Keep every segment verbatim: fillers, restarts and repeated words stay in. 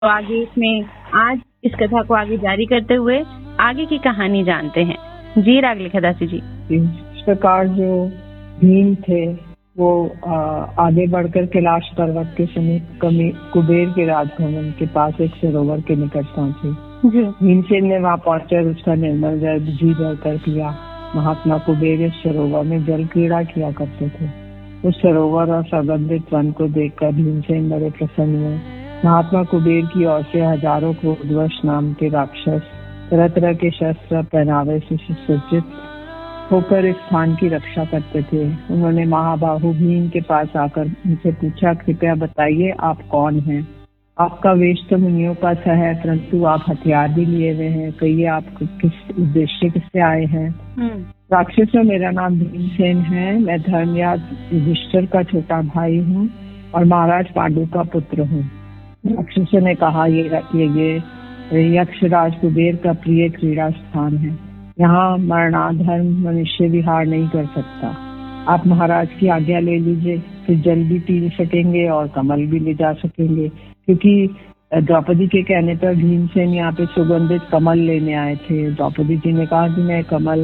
तो आगे इसमें आज इस कथा को आगे जारी करते हुए आगे की कहानी जानते हैं। जी राग लिखा दासी जी। इस प्रकार जो भीम थे वो आ, आगे बढ़कर कैलाश पर्वत के समीप कुबेर के राजभवन के पास एक सरोवर के निकट पहुंचे। भीमसेन ने वहां पहुंचकर उसका निर्मल जल जी भरकर पिया। महात्मा कुबेर इस सरोवर में जल क्रीड़ा किया करते थे। उस सरोवर और सुगंधित वन को देखकर भीमसेन बड़े प्रसन्न हुए। महात्मा कुबेर की ओर से हजारों क्रोधवश नाम के राक्षस तरह तरह के शस्त्र पहनावे से सुसज्जित होकर इस स्थान की रक्षा करते थे। उन्होंने महाबाहु भीम के पास आकर उनसे पूछा, कृपया बताइए आप कौन हैं? आपका वेश तो मुनियों का सा है, परंतु आप हथियार भी लिए हुए हैं। कहिए आप किस उद्देश्य से आए हैं? राक्षसों, मेरा नाम भीमसेन है। मैं धर्मराज युधिष्ठिर का छोटा भाई हूँ और महाराज पांडु का पुत्र हूँ। राक्षसों ने कहा, ये ये, ये यक्षराज कुबेर का प्रिय क्रीड़ा स्थान है। यहाँ मरणाधर्म मनुष्य विहार नहीं कर सकता। आप महाराज की आज्ञा ले लीजिए, फिर जल भी पी सकेंगे और कमल भी ले जा सकेंगे। क्योंकि द्रौपदी के कहने पर भीमसेन यहाँ पे सुगंधित कमल लेने आए थे। द्रौपदी जी ने कहा कि मैं कमल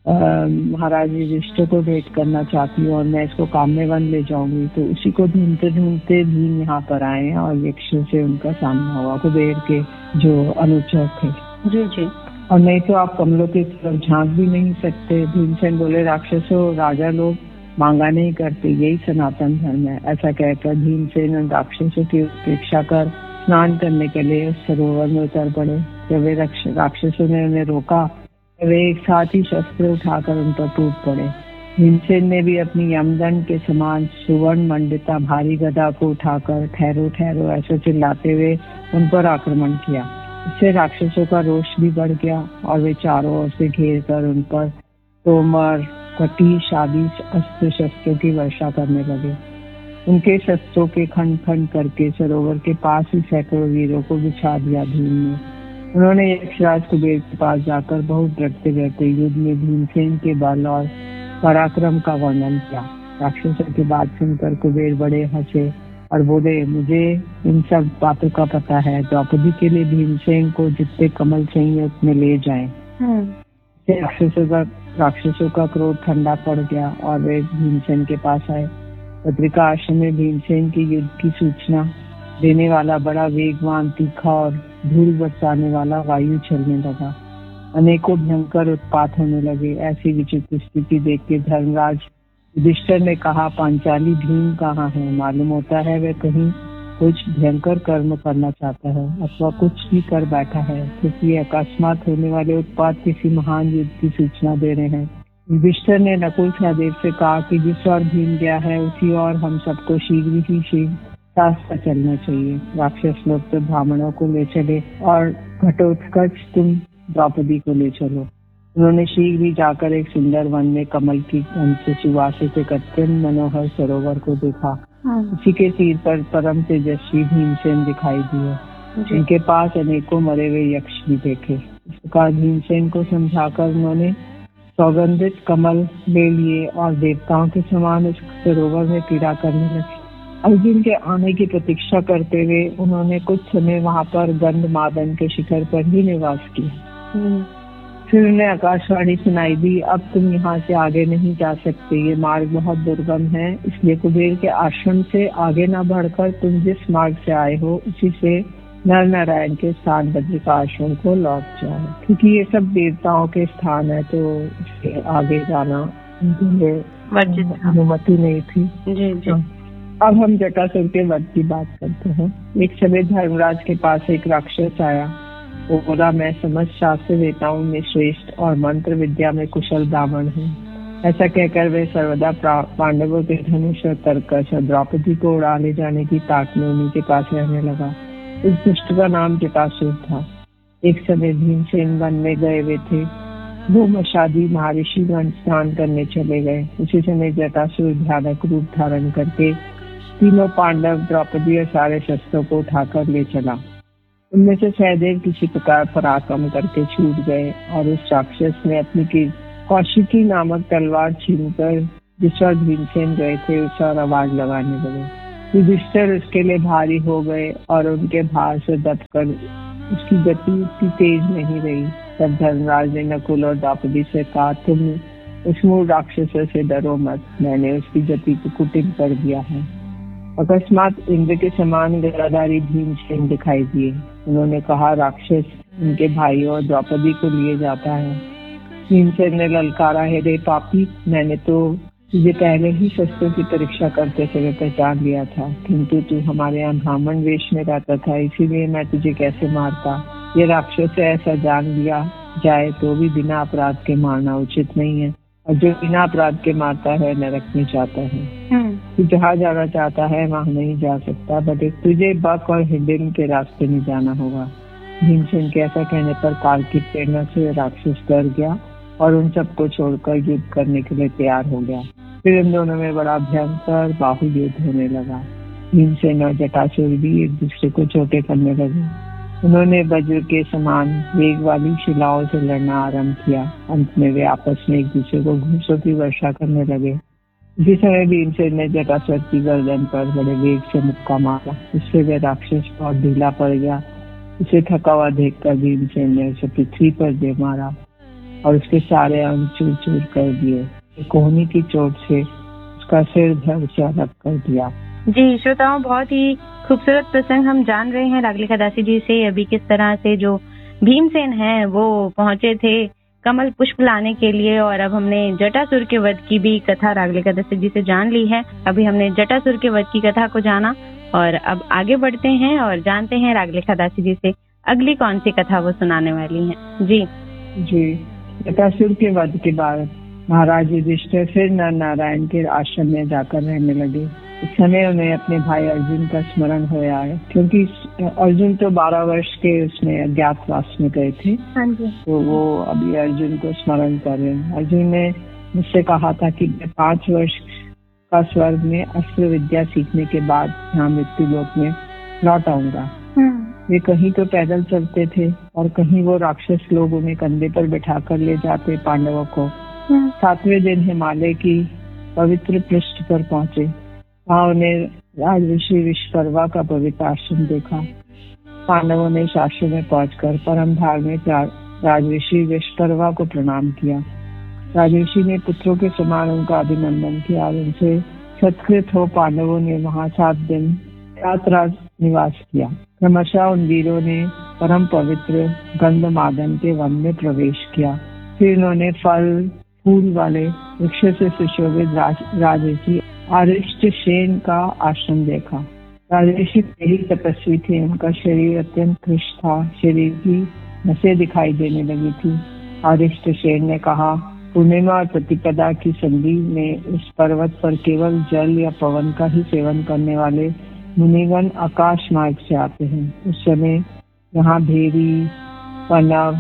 महाराज युधिष्ठिर को भेंट करना चाहती हूँ और मैं इसको काम्यवन ले जाऊंगी। तो उसी को ढूंढते ढूंढते भीम यहाँ पर आए और यक्ष से उनका सामना हुआ, कुबेर के जो अनुचर थे। जी जी। और नहीं तो आप कमलों की तरफ झांक भी नहीं सकते। भीमसेन बोले, राक्षसों, राजा लोग मांगा नहीं करते, यही सनातन धर्म है। ऐसा कहकर भीमसेन उन राक्षसों की उपेक्षा कर स्नान करने के लिए सरोवर में उतर पड़े। जब वे राक्षसों ने उन्हें रोका, वे एक साथ ही शस्त्र उठाकर उन पर टूट पड़े। भीमसेन ने भी अपनी यमदंड के समान सुवर्ण मंडिता भारी गदा को उठाकर ठहरो ठहरो ऐसे चिल्लाते हुए उन पर आक्रमण किया। इससे राक्षसों का रोष भी बढ़ गया और वे चारों ओर से घेर कर उन पर तोमर, कटी, शादी अस्त्र शस्त्रों की वर्षा करने लगे। उनके शस्त्रों के खंड खंड करके सरोवर के पास ही सैकड़ों वीरों को बिछा दिया भीम ने। उन्होंने यक्षराज कुबेर के पास जाकर बहुत डरते डरते युद्ध में भीमसेन के बल और पराक्रम का वर्णन किया। राक्षसों की बात सुनकर कुबेर बड़े हंसे और बोले, मुझे इन सब बातों का पता है। द्रौपदी के लिए भीमसेन को जितने कमल चाहिए उतने ले जाएं। राक्षसों का राक्षसों का क्रोध ठंडा पड़ गया और वे भीमसेन के पास आए। बद्रिका आश्रम में भीमसेन की युद्ध की सूचना देने वाला बड़ा वेगवान, तीखा और धूल बरसाने वाला वायु चलने लगा। अनेकों भयंकर उत्पात होने लगे। ऐसी विचित्र स्थिति देख के धर्मराज युधिष्ठिर ने कहा, पांचाली भीम कहाँ है? मालूम होता है वह कहीं कुछ भयंकर कर्म करना चाहता है अथवा कुछ भी कर बैठा है, क्योंकि अकस्मात होने वाले उत्पात किसी महान युद्ध की सूचना दे रहे हैं। युधिष्ठिर ने नकुल सहदेव से कहा कि जिस ओर भीम गया है उसी ओर हम सबको शीघ्र ही शीघ्र रास्ता चलना चाहिए। राक्षस लोग तो ब्राह्मणों को ले चले और घटोत्कच तुम द्रौपदी को ले चलो। उन्होंने शीघ्र ही जाकर एक सुंदर वन में कमल की गंध से सुवासित एक अत्यंत मनोहर सरोवर को देखा। उसी के तीर पर परम तेजस्वी भीमसेन दिखाई दिए। उनके पास अनेकों मरे हुए यक्ष भी देखे। इस प्रकार भीमसेन को समझाकर उन्होंने सौगंधित कमल ले लिए और देवताओं के समान उस सरोवर में क्रीड़ा करने लगे। अर्जुन के आने की प्रतीक्षा करते हुए उन्होंने कुछ समय वहां पर गंधमादन के शिखर पर ही निवास किया। फिर उन्हें आकाशवाणी सुनाई दी, अब तुम यहाँ से आगे नहीं जा सकते, ये मार्ग बहुत दुर्गम है, इसलिए कुबेर के आश्रम से आगे न बढ़कर तुम जिस मार्ग से आए हो उसी से नर नारायण के स्थान बद्रिका आश्रम को लौट जाओ। क्योंकि ये सब देवताओं के स्थान है तो इससे आगे जाना अनुमति नहीं थी। जी जी। अब हम जटासुर के वध की बात करते हैं। एक समय धर्मराज के पास एक राक्षस आया। वो बोला, मैं समस्त शास्त्र वेताओं में श्रेष्ठ और मंत्र विद्या में कुशल ब्राह्मण हूँ। ऐसा कहकर वे सर्वदा पांडवों के धनुष और तरकश और द्रौपदी को उड़ा ले जाने की ताक में उन्हीं के पास रहने लगा। उस दुष्ट का नाम जटासुर था। एक समय भीमसेन वन में गए हुए थे। वो मशादी महर्षि गण स्नान करने चले गए। उसी समय जटासुर भयानक रूप धारण करके तीनों पांडव, द्रौपदी और सारे शस्त्रों को उठाकर ले चला। उनमें से सहदेव किसी प्रकार पराक्रम करके छूट गए और उस राक्षस ने अपनी की कौशिकी नामक तलवार छीनकर जिस ओर भीमसेन गए थे उस ओर आवाज लगाने लगे। युधिष्ठिर उसके लिए भारी हो गए और उनके भार से दबकर उसकी गति उतनी तेज नहीं रही। तब धर्मराज ने नकुल और द्रौपदी से कहा, तुम उस मूल राक्षस से डरो मत, मैंने उसकी गति को कुटिल कर दिया है। अकस्मात इंद्र के समान गदाधारी भीमसेन दिखाई दिए। उन्होंने कहा, राक्षस उनके भाइयों और द्रौपदी को लिए जाता है। भीमसेन ने ललकारा, है रे पापी, मैंने तो तुझे पहले ही शस्त्रों की परीक्षा करते समय पहचान लिया था, किंतु तू हमारे यहाँ ब्राह्मण वेश में रहता था, इसीलिए मैं तुझे कैसे मारता। ये राक्षस ऐसा जान लिया जाए तो भी बिना अपराध के मारना उचित नहीं है, और जो बिना अपराध के मारता है नरक में जाता है। तू जहाँ जाना चाहता है वहाँ नहीं जा सकता, बट तुझे बक और हिंडिन के रास्ते में जाना होगा। भीमसेन के ऐसा कहने पर काल की प्रेरणा से राक्षस डर गया और उन सबको छोड़कर युद्ध करने के लिए तैयार हो गया। फिर इन दोनों में बड़ा भयंकर बाहु युद्ध होने लगा। भीमसेन और जटासुर भी एक दूसरे को चोटें करने लगे। उन्होंने वज्र के समान वेग वाली शिलाओं से लड़ना आरंभ किया। अंत में वे आपस में एक दूसरे को घूंसों की वर्षा करने लगे। इसी समय भीमसेन ने जटासुर की गर्दन पर बड़े वेग से मुक्का मारा, इससे वह राक्षस बहुत ढीला पड़ गया। उसे थका हुआ देखकर भीमसेन ने उसे पृथ्वी पर दे मारा और उसके सारे अंग चूर चूर कर दिए। कोहनी की चोट से उसका सिर धड़ से अलग कर दिया। जी श्रोताओं, बहुत ही खूबसूरत प्रसंग हम जान रहे हैं रागलिका दासी जी से अभी किस तरह से जो भीमसेन हैं वो पहुंचे थे कमल पुष्प लाने के लिए, और अब हमने जटासुर के वध की भी कथा रागलिका दासी जी से जान ली है। अभी हमने जटासुर के वध की कथा को जाना और अब आगे बढ़ते हैं और जानते हैं रागलिका दासी जी से अगली कौन सी कथा वो सुनाने वाली हैं। जी जी जटासुर के वध के बाद महाराज युधिष्ठिर फिर नर नारायण के आश्रम में जाकर रहने लगे। इस समय उन्हें अपने भाई अर्जुन का स्मरण हो आया, क्योंकि अर्जुन तो बारह वर्ष के उसमें अज्ञातवास में गए थे। हाँ जी। तो वो अभी अर्जुन को स्मरण कर रहे हैं। अर्जुन ने मुझसे कहा था कि मैं पांच वर्ष का स्वर्ग में अस्त्र विद्या सीखने के बाद यहाँ मृत्यु लोक में लौट आऊंगा। वे कहीं तो पैदल चलते थे और कहीं वो राक्षस लोग उन्हें कंधे पर बैठा कर ले जाते पांडवों को। सातवें दिन हिमालय की पवित्र पृष्ठ पर पहुंचे। वहाँ उन्हें राजऋषि विश्वकर्मा का पवित्र आश्रम देखा। पांडवों ने इस आश्रम में पहुंचकर परम धार्मिक राजऋषि विश्वकर्मा को प्रणाम किया। राजऋषि ने पुत्रों के समान उनका अभिनंदन किया और उनसे सत्कृत हो पांडवों ने वहाँ सात दिन रात रात निवास किया। क्रमशः उन वीरों ने परम पवित्र गंधमादन के वन में प्रवेश किया। फिर उन्होंने फल फूल वाले वृक्ष से सुशोभित राजऋषि अरिष्टसेन का आश्रम देखा। राजऋषि ही तपस्वी थे, उनका शरीर अत्यंत कृश था, शरीर की नसें दिखाई देने लगी थी। अरिष्टसेन ने कहा, पूर्णिमा और प्रतिपदा की संधि में इस पर्वत पर केवल जल या पवन का ही सेवन करने वाले मुनिगण आकाश मार्ग से आते हैं। उस समय यहाँ भेरी, पनव,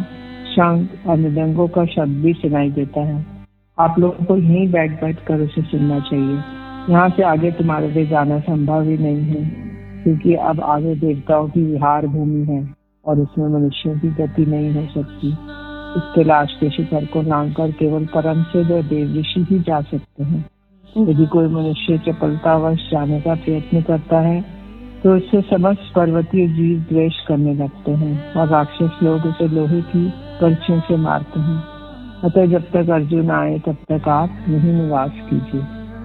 शंख और मृदंगों का शब्द भी सुनाई देता है। आप लोगों को यहीं बैठ बैठ कर उसे सुनना चाहिए। यहाँ से आगे तुम्हारे लिए जाना संभव ही नहीं है, क्योंकि अब आगे देवताओं की विहार भूमि है और उसमें मनुष्यों की गति नहीं हो सकती। इस कैलाश के शिखर को लांघकर केवल परम सिद्ध और देव ऋषि ही जा सकते हैं। यदि कोई मनुष्य चपलतावश जाने का प्रयत्न करता है तो उससे समस्त पर्वतीय जीव द्वेष करने लगते हैं और राक्षस लोग उसे लोहे की पर्चियों से मारते हैं। अतः जब तक अर्जुन आए तब तक आप यहीं निवास कीजिए।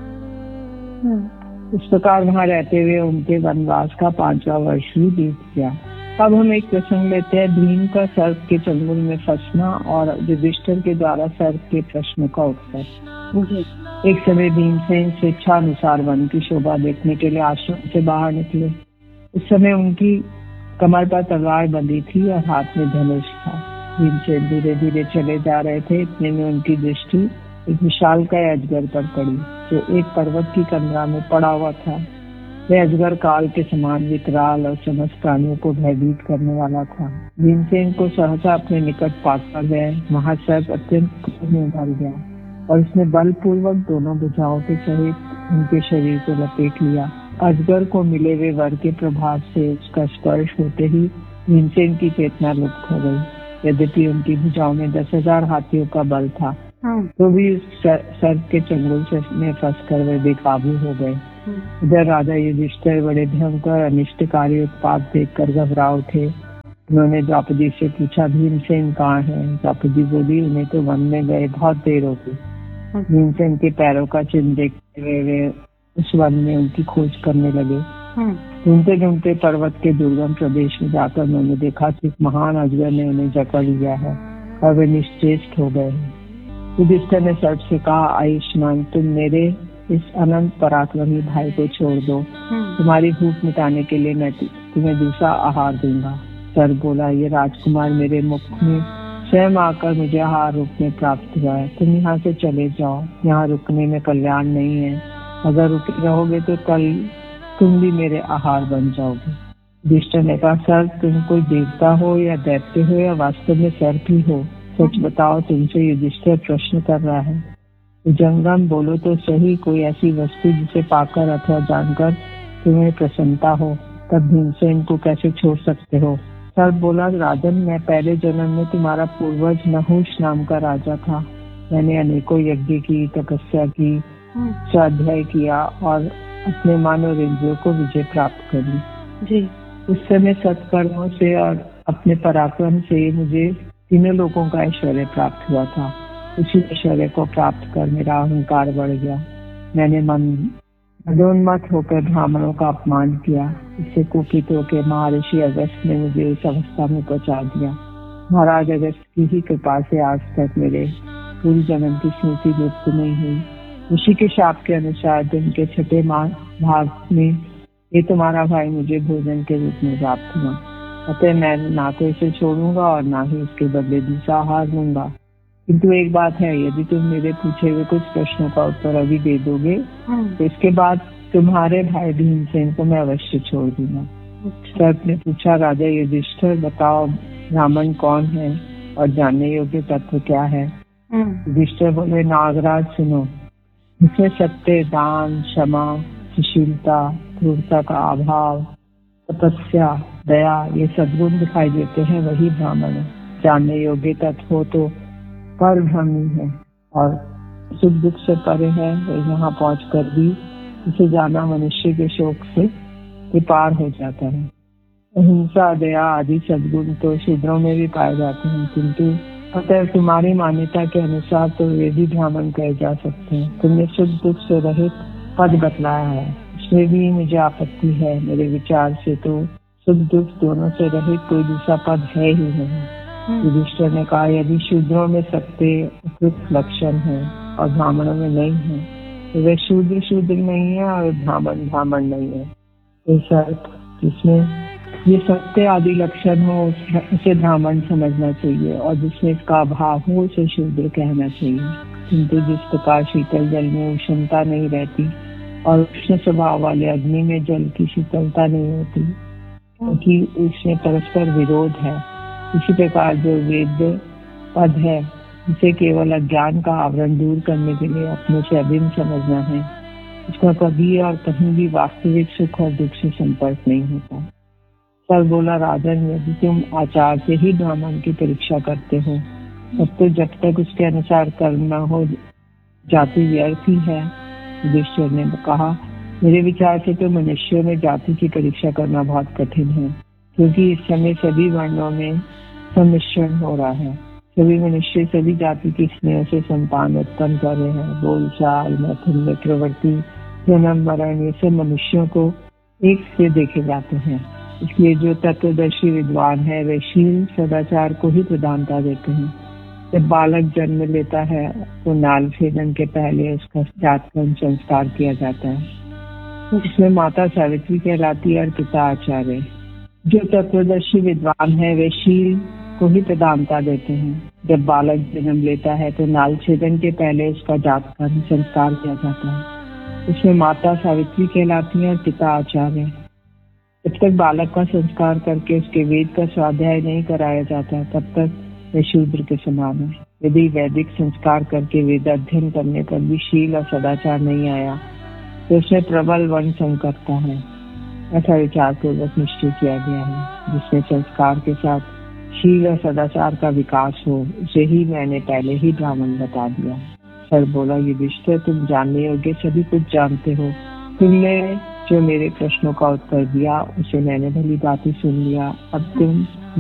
इस प्रकार वहाँ रहते हुए उनके वनवास का पांचवा वर्ष भी बीत गया। अब हम एक प्रसंग लेते हैं, भीम का सर्प के चंगुल में फंसना और युधिष्ठिर के द्वारा सर्प के प्रश्न का उत्तर। एक समय भीमसेन स्वेच्छा अनुसार वन की शोभा देखने के लिए आश्रम से बाहर निकले। उस समय उनकी कमर पर तलवार बंधी थी और हाथ में धनुष था। भीमसेन धीरे धीरे चले जा रहे थे। इतने में उनकी दृष्टि एक विशालकाय अजगर पर पड़ी, जो एक पर्वत की कंदरा में पड़ा हुआ था। वह अजगर काल के समान विकराल और समस्त प्राणियों को भयभीत करने वाला था। भीमसेन को सहसा अपने निकट पाकर वह महासर्प अत्यंत क्रोध में भर गया और उसने बलपूर्वक दोनों भुजाओं के सहित उनके शरीर को लपेट लिया। अजगर को मिले हुए वर के प्रभाव से उसका स्पर्श होते ही भीमसेन की चेतना लुप्त हो गई। यद्यपि उनकी भुजाओं में दस हजार हाथियों का बल था, तो भी उस सर्प के चंगुल से में फंसकर वे बेकाबू हो गए। इधर राजा युधिष्ठिर बड़े भयंकर अनिष्टकारी उत्पात देखकर घबरा उठे। उन्होंने द्रौपदी से पूछा, भीमसेन कहाँ है? द्रौपदी बोली, उन्हें तो वन में गए बहुत देर हो गई। भीमसेन के पैरों का चिन्ह देखते हुए वे उस वन में उनकी खोज करने लगे। ढूंढते ढूंढते पर्वत के दुर्गम प्रदेश में जाकर उन्होंने देखा कि एक महान अजगर ने उन्हें जकड़ लिया है और वे निश्चेष्ट हो गए हैं। युधिष्ठिर ने सर्प से कहा, आयुष्मान, तुम मेरे इस अनंत पराक्रमी भाई को छोड़ दो। तुम्हारी भूख मिटाने के लिए मैं तुम्हें दूसरा आहार दूंगा। सर्प बोला, ये राजकुमार मेरे मुख में स्वयं आकर मुझे आहार रूप में प्राप्त हुआ है। तुम यहाँ से चले जाओ, यहाँ रुकने में कल्याण नहीं है। अगर रुके रहोगे तो कल तुम भी मेरे आहार बन जाओगे। युधिष्ठिर ने कहा, सर्प, तुम कोई देवता हो या दैत्य हो या वास्तव में सर्प ही हो? सच बताओ, तुमसे युधिष्ठिर प्रश्न कर रहा है। जंगम, बोलो तो सही, कोई ऐसी वस्तु जिसे पाकर अथवा जानकर तुम्हें प्रसन्नता हो, तब भीमसेन को कैसे छोड़ सकते हो? सर्प बोला, राजन, मैं पहले जन्म में तुम्हारा पूर्वज नहुष नाम का राजा था। मैंने अनेकों यज्ञ की, तपस्या की, स्वाध्याय किया और अपने मन और इंद्रियों को विजय प्राप्त करी जी। उस समय सत्कर्मों से और अपने पराक्रम से मुझे तीनों लोगों का ऐश्वर्य प्राप्त हुआ था। उसी ऐश्वर्य को प्राप्त कर मेरा अहंकार बढ़ गया। मैंने मन मदोन्मत्त होकर ब्राह्मणों का अपमान किया। इससे कुपित होकर महर्षि अगस्त ने मुझे इस अवस्था में पहुंचा दिया। महाराज अगस्त की ही कृपा से आज तक मेरे पूर्व जन्म की स्मृति लुप्त नहीं हुई। उसी के शाप के अनुसार दिन के छठे माह भाग में ये तुम्हारा भाई मुझे भोजन के रूप में प्राप्त हुआ। अतः मैं ना तो इसे छोड़ूंगा और ना ही इसके बदले दूसरा आहार लूंगा। किंतु एक बात है, यदि तुम मेरे पूछे हुए कुछ प्रश्नों का उत्तर अभी दे दोगे तो इसके बाद तुम्हारे भाई भीमसेन को मैं अवश्य छोड़ दूंगा। सर्प ने पूछा, राजा युधिष्ठिर, बताओ ब्राह्मण कौन है और जानने योग्य तत्व क्या है? युधिष्ठिर बोले, नागराज, सुनो, इसमें सत्य, दान, क्षमा, सुशीलता, क्रूरता का अभाव, तपस्या, दया, ये सद्गुण दिखाई देते हैं, वही ब्राह्मण है। जानने योग्य तत्व हो तो पर ब्रह्मी है और सुख दुख से परे है। वो यहाँ पहुँच कर भी इसे जाना मनुष्य के शोक से पार हो जाता है। अहिंसा, दया आदि सद्गुण तो शूद्रों में भी पाए जाते हैं, किंतु अतः तुम्हारी मान्यता के अनुसार तो वे भी ब्राह्मण कहे जा सकते हैं। तुमने सुख दुख से रहित पद बतलाया है, इसमें भी मुझे आपत्ति है। मेरे विचार से तो सुख दुख दोनों से रहित कोई दूसरा पद है ही नहीं। युधिष्ठिर ने कहा, यदि शूद्रों में सत्य उपयुक्त लक्षण है और ब्राह्मणों में नहीं है तो वे शूद्र शूद्र नहीं है और ब्राह्मण ब्राह्मण नहीं है। ऐसा इसमें ये सत्य आदि लक्षण हो उसे ब्राह्मण समझना चाहिए और जिसमें इसका अभाव हो उसे शूद्र कहना चाहिए। किंतु जिस प्रकार शीतल जल में उष्णता नहीं रहती और उष्ण स्वभाव वाले अग्नि में जल की शीतलता नहीं होती, क्योंकि उसमें परस्पर विरोध है, इसी प्रकार जो वेद पद है जिसे केवल अज्ञान का आवरण दूर करने के लिए अपने से अभिन्न समझना है, उसका कभी और कहीं भी वास्तविक सुख और दुख से संपर्क नहीं होता। सर बोला, राजन, यदि तुम आचार से ही ब्राह्मण की परीक्षा करते हो तब तो जब तक उसके अनुसार करना हो जाति व्यर्थ ही है। युधिष्ठिर ने कहा, मेरे विचार से तो मनुष्यों में जाति की परीक्षा करना बहुत कठिन है, क्योंकि इस समय सभी वर्णों में सम्मिश्रण हो रहा है। सभी मनुष्य सभी जाति की स्नेह से संतान उत्पन्न कर रहे हैं। बोलचाल, मैथुन में प्रवृत्ति, जन्म, मरण, ये सब मनुष्यों को एक से देखे जाते हैं। इसलिए जो तत्वदर्शी विद्वान है वे शील सदाचार को ही प्रधानता देते हैं। जब बालक जन्म लेता है तो नाल छेदन के पहले उसका जातकर्म संस्कार किया जाता है। इसमें माता सावित्री कहलाती है और पिता आचार्य। जो तत्वदर्शी विद्वान है वे शील को ही प्रधानता देते हैं। जब बालक जन्म लेता है तो नाल छेदन के पहले उसका जातकर्म संस्कार किया जाता है। इसमें माता सावित्री कहलाती है और पिता आचार्य। जब तक बालक का संस्कार करके उसके वेद का स्वाध्याय नहीं कराया जाता तब तक वह शूद्र के समान है। यदि वैदिक संस्कार करके वेद अध्ययन करने पर भी शील और सदाचार नहीं आया तो उसमें प्रबल वर्ण संकटता है, ऐसा विचार पूर्वक निश्चय किया गया है। जिसमें संस्कार के साथ शील और सदाचार का विकास हो उसे ही मैंने पहले ही ब्राह्मण बता दिया। सर बोला, युधिष्ठिर, तुम जानने योग्य सभी कुछ जानते हो, तुमने जो मेरे प्रश्नों का उत्तर दिया उसे मैंने भली बात ही सुन लिया। अब तुम